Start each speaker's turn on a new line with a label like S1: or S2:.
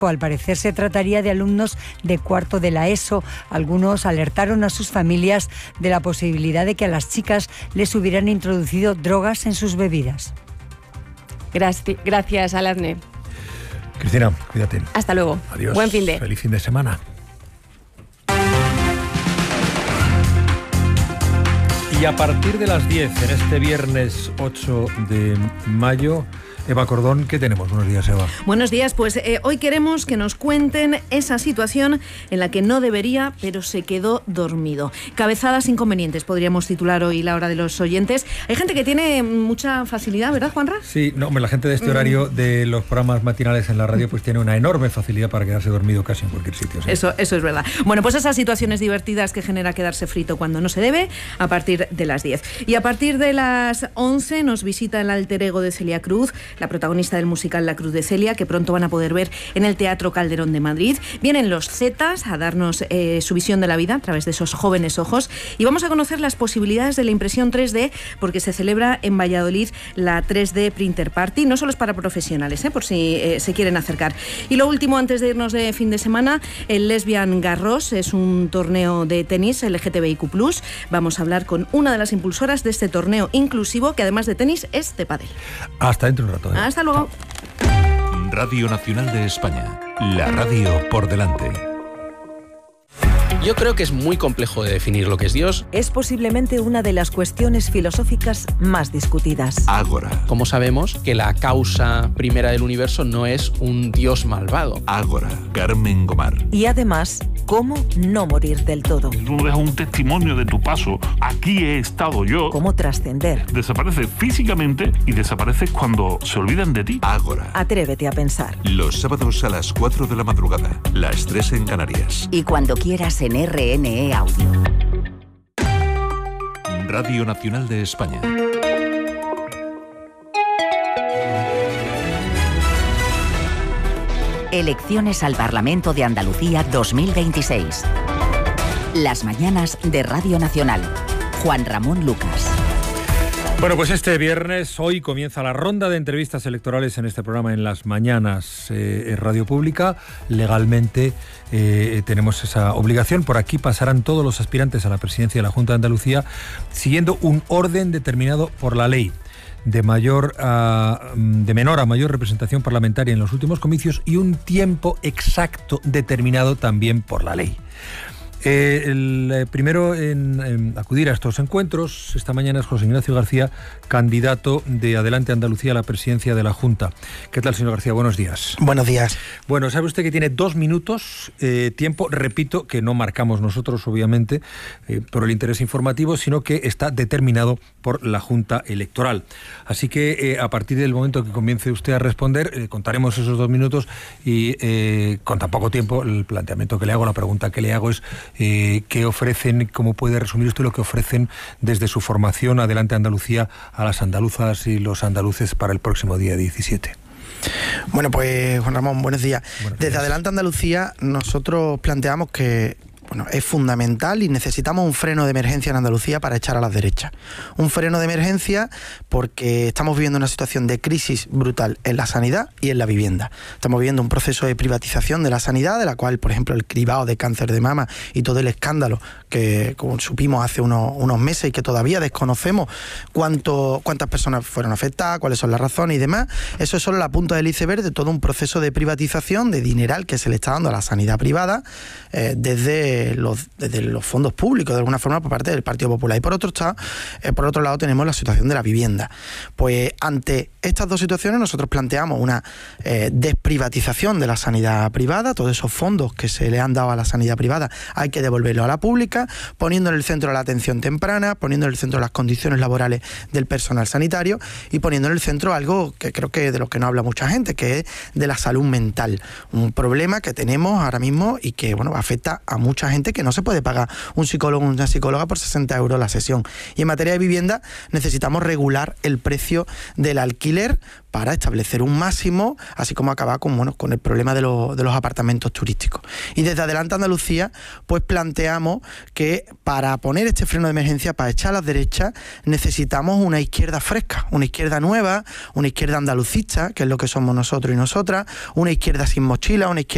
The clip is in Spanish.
S1: Al parecer se trataría de alumnos de cuarto de la ESO. Algunos alertaron a sus familias de la posibilidad de que a las chicas les hubieran introducido drogas en sus bebidas.
S2: Gracias, Aladne.
S3: Cristina, cuídate.
S2: Hasta luego.
S3: Adiós.
S2: Buen fin de.
S3: Feliz fin de semana. Y a partir de las 10, en este viernes 8 de mayo, Eva Cordón, ¿qué tenemos? Buenos días, Eva.
S4: Buenos días, pues hoy queremos que nos cuenten esa situación en la que no debería, pero se quedó dormido. Cabezadas inconvenientes, podríamos titular hoy la hora de los oyentes. Hay gente que tiene mucha facilidad, ¿verdad, Juanra?
S3: Sí, no, la gente de este horario de los programas matinales en la radio pues tiene una enorme facilidad para quedarse dormido casi en cualquier sitio. ¿Sí?
S4: Eso es verdad. Bueno, pues esas situaciones divertidas que genera quedarse frito cuando no se debe, a partir de las 10. Y a partir de las 11 nos visita el alter ego de Celia Cruz, la protagonista del musical La Cruz de Celia, que pronto van a poder ver en el Teatro Calderón de Madrid. Vienen los Zetas a darnos su visión de la vida a través de esos jóvenes ojos, y vamos a conocer las posibilidades de la impresión 3D, porque se celebra en Valladolid la 3D Printer Party. No solo es para profesionales, por si se quieren acercar. Y lo último, antes de irnos de fin de semana, el Lesbian Garros es un torneo de tenis LGTBIQ+. Vamos a hablar con una de las impulsoras de este torneo inclusivo, que además de tenis es de pádel.
S3: Hasta dentro de un rato.
S4: Hasta luego.
S5: Radio Nacional de España. La radio por delante.
S6: Yo creo que es muy complejo de definir lo que es Dios.
S7: Es posiblemente una de las cuestiones filosóficas más discutidas.
S5: Ágora.
S6: Como sabemos que la causa primera del universo no es un Dios malvado.
S5: Ágora. Carmen Gomar.
S7: Y además, ¿cómo no morir del todo?
S8: Tú dejas un testimonio de tu paso. Aquí he estado yo.
S7: ¿Cómo trascender?
S8: Desapareces físicamente y desapareces cuando se olvidan de ti.
S5: Ágora.
S7: Atrévete a pensar.
S5: Los sábados a las 4 de la madrugada. Las 3 en Canarias.
S9: Y cuando quieras en RNE Audio.
S5: Radio Nacional de España.
S9: Elecciones al Parlamento de Andalucía 2026. Las mañanas de Radio Nacional. Juan Ramón Lucas.
S3: Bueno, pues este viernes, hoy comienza la ronda de entrevistas electorales en este programa en las mañanas en Radio Pública. Legalmente tenemos esa obligación. Por aquí pasarán todos los aspirantes a la presidencia de la Junta de Andalucía siguiendo un orden determinado por la ley. De menor a mayor representación parlamentaria en los últimos comicios y un tiempo exacto determinado también por la ley. El primero en acudir a estos encuentros esta mañana es José Ignacio García, candidato de Adelante Andalucía a la presidencia de la Junta. ¿Qué tal, señor García? Buenos días.
S10: Buenos días.
S3: Bueno, sabe usted que tiene 2 minutos, tiempo, repito, que no marcamos nosotros, obviamente, por el interés informativo, sino que está determinado por la Junta Electoral. Así que a partir del momento que comience usted a responder, contaremos esos 2 minutos y con tan poco tiempo, el planteamiento que le hago, la pregunta que le hago es ¿qué ofrecen, cómo puede resumir usted lo que ofrecen desde su formación Adelante Andalucía a las andaluzas y los andaluces para el próximo día 17?
S10: Bueno, pues Juan Ramón, buenos días. Desde
S3: días.
S10: Adelante Andalucía nosotros planteamos que es fundamental y necesitamos un freno de emergencia en Andalucía para echar a las derechas. Un freno de emergencia porque estamos viviendo una situación de crisis brutal en la sanidad y en la vivienda. Estamos viviendo un proceso de privatización de la sanidad, de la cual, por ejemplo, el cribado de cáncer de mama y todo el escándalo que, como supimos hace unos meses y que todavía desconocemos cuántas personas fueron afectadas, cuáles son las razones y demás, eso es solo la punta del iceberg de todo un proceso de privatización, de dineral que se le está dando a la sanidad privada desde los fondos públicos, de alguna forma, por parte del Partido Popular. Y por otro lado tenemos la situación de la vivienda. Pues ante estas dos situaciones nosotros planteamos una desprivatización de la sanidad privada. Todos esos fondos que se le han dado a la sanidad privada hay que devolverlos a la pública, poniendo en el centro la atención temprana, poniendo en el centro las condiciones laborales del personal sanitario y poniendo en el centro algo que creo que de lo que no habla mucha gente, que es de la salud mental. Un problema que tenemos ahora mismo y que afecta a mucha gente que no se puede pagar un psicólogo o una psicóloga por 60 euros la sesión. Y en materia de vivienda necesitamos regular el precio del alquiler para establecer un máximo, así como acabar con el problema de los apartamentos turísticos. Y desde Adelante Andalucía, pues planteamos que para poner este freno de emergencia, para echar a las derechas, necesitamos una izquierda fresca, una izquierda nueva, una izquierda andalucista, que es lo que somos nosotros y nosotras, una izquierda sin mochila, una izquierda